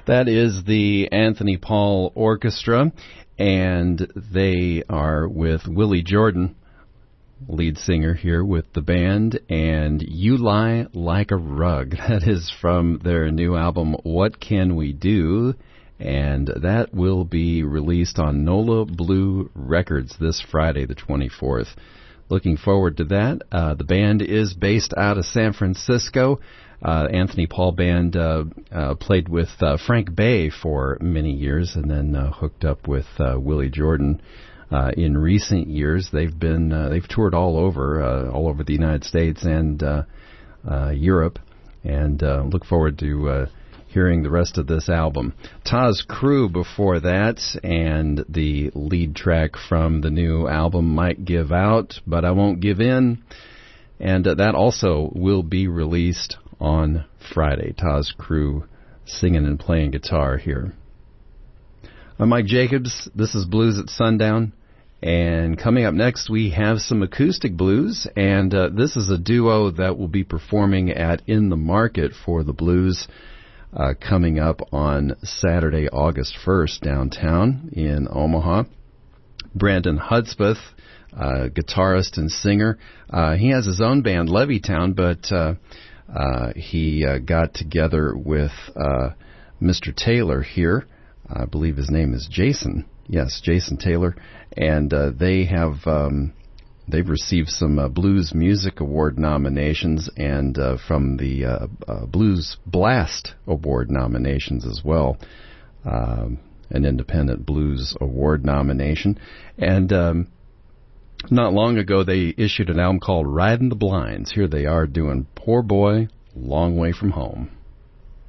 That is the Anthony Paul Orchestra, and they are with Willie Jordan, lead singer here with the band, and You Lie Like a Rug. That is from their new album, What Can We Do? And that will be released on NOLA Blue Records this Friday, the 24th. Looking forward to that. The band is based out of San Francisco. Anthony Paul Band played with Frank Bay for many years, and then hooked up with Willie Jordan in recent years. They've toured all over the United States and Europe, and look forward to hearing the rest of this album. Taz Crew before that, and the lead track from the new album, Might Give Out, But I Won't Give In, and that also will be released on Friday. Taz Crew singing and playing guitar here. I'm Mike Jacobs. This is Blues at Sundown. And coming up next, we have some acoustic blues. And this is a duo that will be performing at In the Market for the Blues coming up on Saturday, August 1st, downtown in Omaha. Brandon Hudspeth, guitarist and singer. He has his own band, Levittown, but he got together with Mr. Taylor here. I believe his name is Jason. Yes, Jason Taylor. And they've received some Blues Music Award nominations, and from the Blues Blast Award nominations as well, an Independent Blues Award nomination. And not long ago, they issued an album called Riding the Blinds. Here they are doing Poor Boy, Long Way From Home.